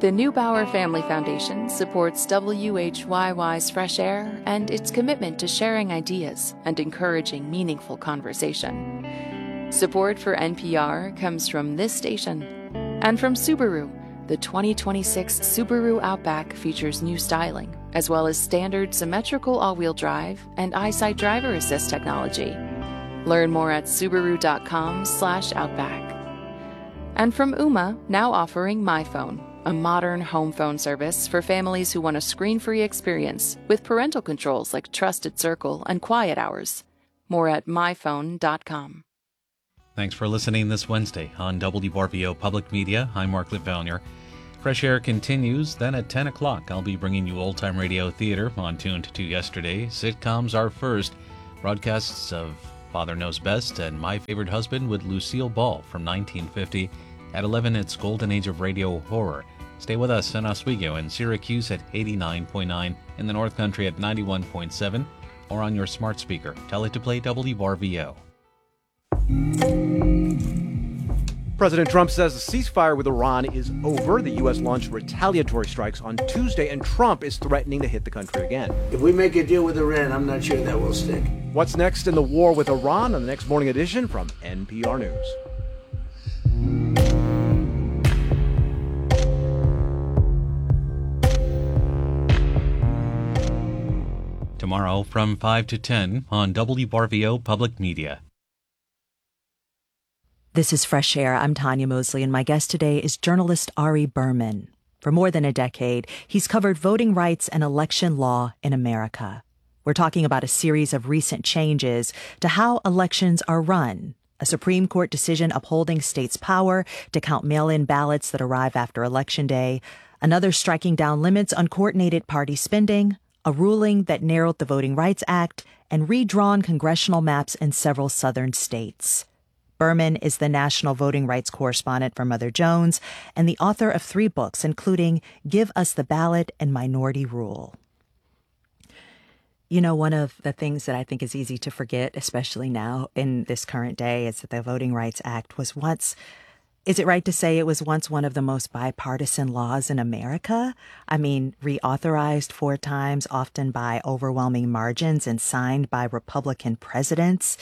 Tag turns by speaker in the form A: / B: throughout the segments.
A: The Neubauer Family Foundation supports WHYY's Fresh Air and its commitment to sharing ideas and encouraging meaningful conversation. Support for NPR comes from this station and from Subaru. The 2026 Subaru Outback features new styling, as well as standard symmetrical all-wheel drive and EyeSight driver assist technology. Learn more at subaru.com/outback. And from Ooma, now offering MyPhone, a modern home phone service for families who want a screen-free experience with parental controls like Trusted Circle and Quiet Hours. More at myphone.com.
B: Thanks for listening this Wednesday on WRVO Public Media. I'm Mark Litvellner. Fresh Air continues. Then at 10 o'clock, I'll be bringing you old-time radio theater on Tuned to Yesterday. Sitcoms are first. Broadcasts of Father Knows Best and My Favorite Husband with Lucille Ball from 1950. At 11, it's Golden Age of Radio Horror. Stay with us in Oswego and Syracuse at 89.9, in the North Country at 91.7, or on your smart speaker. Tell it to play WRVO.
C: President Trump says the ceasefire with Iran is over. The U.S. launched retaliatory strikes on Tuesday, and Trump is threatening to hit the country again.
D: If we make a deal with Iran, I'm not sure that will stick.
C: What's next in the war with Iran on the next morning edition from NPR News.
B: Tomorrow from 5 to 10 on WRVO Public Media.
E: This is Fresh Air. I'm Tanya Mosley, and my guest today is journalist Ari Berman. For more than a decade, he's covered voting rights and election law in America. We're talking about a series of recent changes to how elections are run. A Supreme Court decision upholding states' power to count mail-in ballots that arrive after Election Day, another striking down limits on coordinated party spending, a ruling that narrowed the Voting Rights Act, and redrawn congressional maps in several southern states. Berman is the national voting rights correspondent for Mother Jones and the author of 3 books, including Give Us the Ballot and Minority Rule. You know, one of the things that I think is easy to forget, especially now in this current day, is that the Voting Rights Act was once, is it right to say it was once one of the most bipartisan laws in America? I mean, reauthorized 4 times, often by overwhelming margins, and signed by Republican presidents.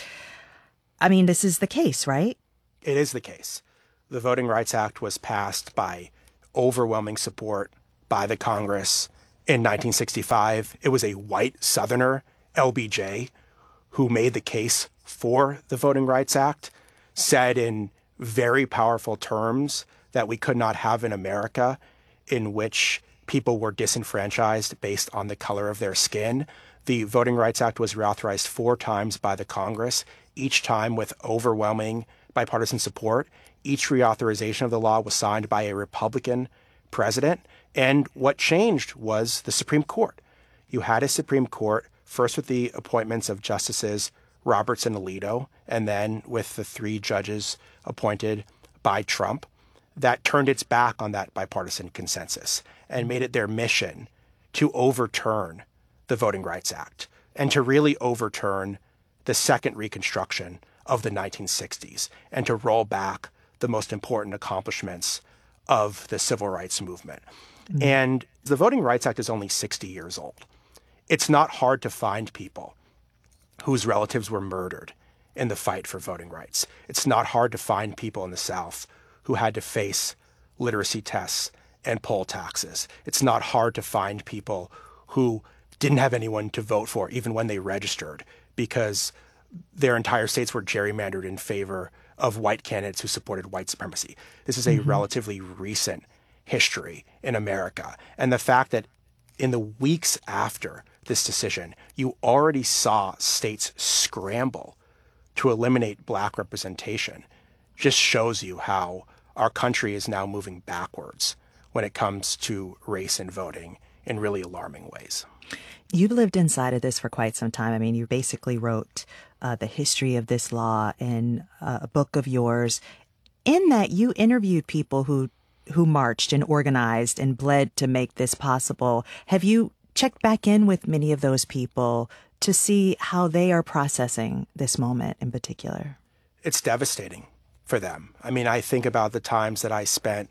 E: I mean, this is the case, right?
F: It is the case. The Voting Rights Act was passed by overwhelming support by the Congress in 1965. It was a white Southerner, LBJ, who made the case for the Voting Rights Act, said in very powerful terms that we could not have an America in which people were disenfranchised based on the color of their skin. The Voting Rights Act was reauthorized 4 times by the Congress, each time with overwhelming bipartisan support. Each reauthorization of the law was signed by a Republican president. And what changed was the Supreme Court. You had a Supreme Court, first with the appointments of Justices Roberts and Alito, and then with the 3 judges appointed by Trump, that turned its back on that bipartisan consensus and made it their mission to overturn the Voting Rights Act and to really overturn the second Reconstruction of the 1960s and to roll back the most important accomplishments of the civil rights movement. Mm-hmm. And the Voting Rights Act is only 60 years old. It's not hard to find people whose relatives were murdered in the fight for voting rights. It's not hard to find people in the South who had to face literacy tests and poll taxes. It's not hard to find people who didn't have anyone to vote for even when they registered because their entire states were gerrymandered in favor of white candidates who supported white supremacy. This is a relatively recent history in America. And the fact that in the weeks after this decision, you already saw states scramble to eliminate black representation just shows you how our country is now moving backwards when it comes to race and voting in really alarming ways.
E: You've lived inside of this for quite some time. I mean, you basically wrote the history of this law in a book of yours. In that, you interviewed people who marched and organized and bled to make this possible. Have you checked back in with many of those people to see how they are processing this moment in particular?
F: It's devastating for them. I mean, I think about the times that I spent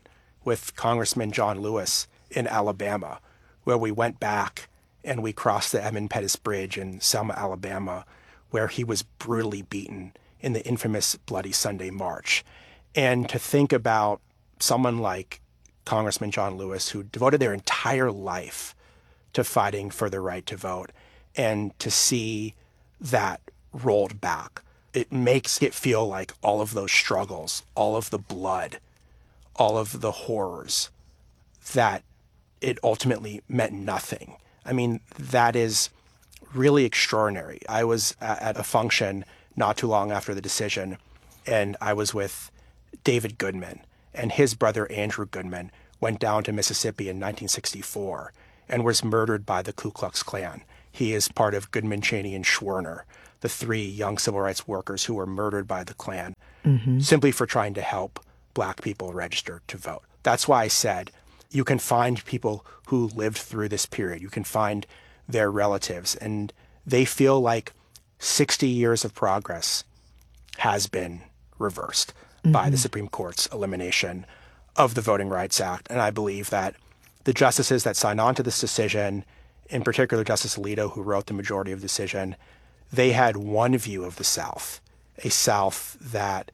F: with Congressman John Lewis in Alabama, where we went back and we crossed the Edmund Pettus Bridge in Selma, Alabama, where he was brutally beaten in the infamous Bloody Sunday March. And to think about someone like Congressman John Lewis, who devoted their entire life to fighting for the right to vote, and to see that rolled back, it makes it feel like all of those struggles, all of the blood, all of the horrors, that it ultimately meant nothing. I mean, that is really extraordinary. I was at a function not too long after the decision, and I was with David Goodman, and his brother Andrew Goodman went down to Mississippi in 1964 and was murdered by the Ku Klux Klan. He is part of Goodman, Cheney, and Schwerner, the three young civil rights workers who were murdered by the Klan simply for trying to help Black people register to vote. That's why I said you can find people who lived through this period. You can find their relatives, and they feel like 60 years of progress has been reversed by the Supreme Court's elimination of the Voting Rights Act. And I believe that the justices that signed on to this decision, in particular Justice Alito, who wrote the majority of the decision, they had one view of the South, a South that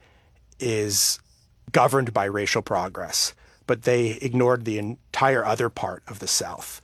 F: is governed by racial progress, but they ignored the entire other part of the South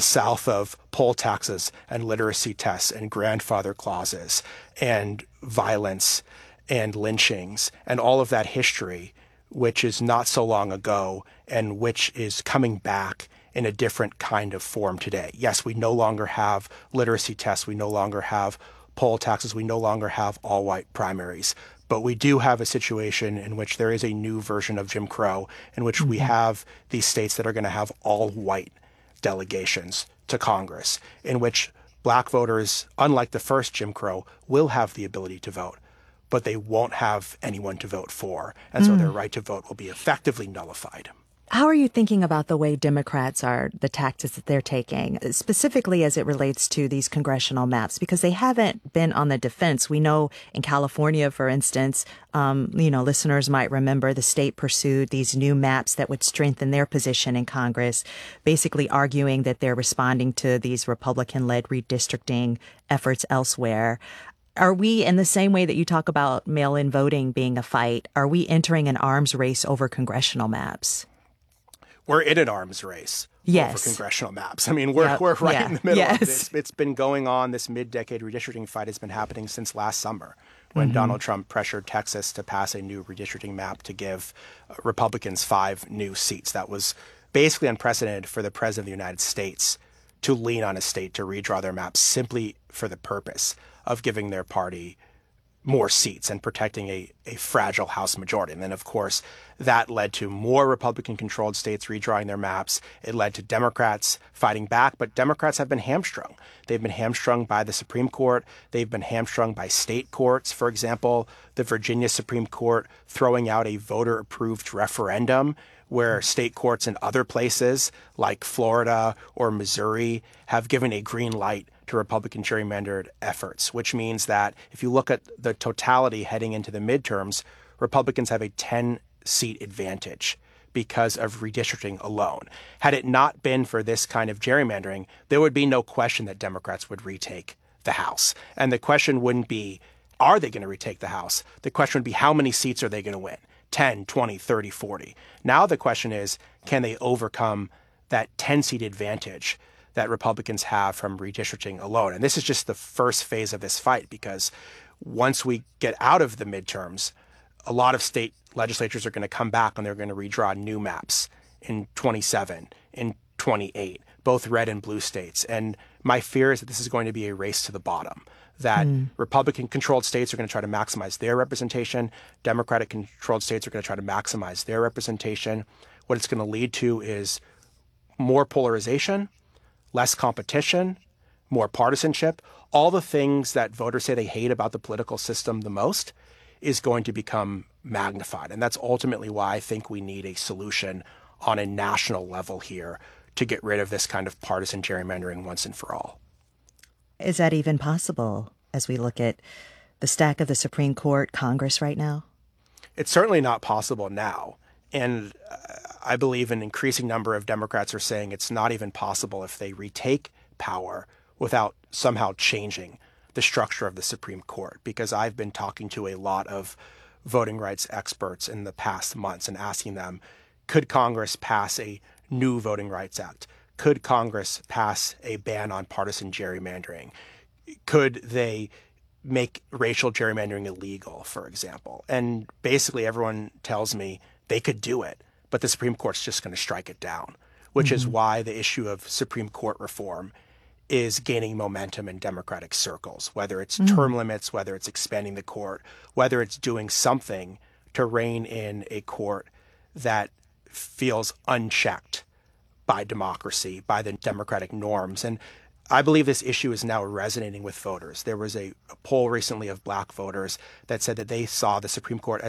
F: of poll taxes and literacy tests and grandfather clauses and violence and lynchings and all of that history, which is not so long ago and which is coming back in a different kind of form today. Yes, we no longer have literacy tests. We no longer have poll taxes. We no longer have all-white primaries. But we do have a situation in which there is a new version of Jim Crow, in which we have these states that are going to have all-white delegations to Congress, in which Black voters, unlike the first Jim Crow, will have the ability to vote, but they won't have anyone to vote for. And so their right to vote will be effectively nullified.
E: How are you thinking about the way Democrats are, the tactics that they're taking, specifically as it relates to these congressional maps? Because they haven't been on the defense. We know in California, for instance, listeners might remember the state pursued these new maps that would strengthen their position in Congress, basically arguing that they're responding to these Republican-led redistricting efforts elsewhere. Are we, in the same way that you talk about mail-in voting being a fight, are we entering an arms race over congressional maps?
F: We're in an arms race over congressional maps. I mean, we're right in the middle of this. It's been going on. This mid-decade redistricting fight has been happening since last summer when Donald Trump pressured Texas to pass a new redistricting map to give Republicans 5 new seats. That was basically unprecedented for the President of the United States to lean on a state to redraw their maps simply for the purpose of giving their party more seats and protecting a fragile House majority. And then, of course, that led to more Republican-controlled states redrawing their maps. It led to Democrats fighting back, but Democrats have been hamstrung. They've been hamstrung by the Supreme Court. They've been hamstrung by state courts. For example, the Virginia Supreme Court throwing out a voter-approved referendum where state courts in other places like Florida or Missouri have given a green light to Republican gerrymandered efforts, which means that if you look at the totality heading into the midterms, Republicans have a 10-seat advantage because of redistricting alone. Had it not been for this kind of gerrymandering, there would be no question that Democrats would retake the House. And the question wouldn't be, are they going to retake the House? The question would be, how many seats are they going to win? 10, 20, 30, 40. Now the question is, can they overcome that 10-seat advantage that Republicans have from redistricting alone? And this is just the first phase of this fight, because once we get out of the midterms, a lot of state legislatures are going to come back and they're going to redraw new maps in 27, in 28, both red and blue states. And my fear is that this is going to be a race to the bottom, that Republican-controlled states are going to try to maximize their representation. Democratic-controlled states are going to try to maximize their representation. What it's going to lead to is more polarization, less competition, more partisanship. All the things that voters say they hate about the political system the most is going to become magnified. And that's ultimately why I think we need a solution on a national level here to get rid of this kind of partisan gerrymandering once and for all.
E: Is that even possible as we look at the stack of the Supreme Court, Congress right now?
F: It's certainly not possible now. And I believe an increasing number of Democrats are saying it's not even possible if they retake power without somehow changing the structure of the Supreme Court, because I've been talking to a lot of voting rights experts in the past months and asking them, could Congress pass a new Voting Rights Act? Could Congress pass a ban on partisan gerrymandering? Could they make racial gerrymandering illegal, for example? And basically everyone tells me they could do it, but the Supreme Court's just going to strike it down, which is why the issue of Supreme Court reform is gaining momentum in Democratic circles, whether it's term limits, whether it's expanding the court, whether it's doing something to rein in a court that feels unchecked by democracy, by the democratic norms. And I believe this issue is now resonating with voters. There was a poll recently of black voters that said that they saw the Supreme Court as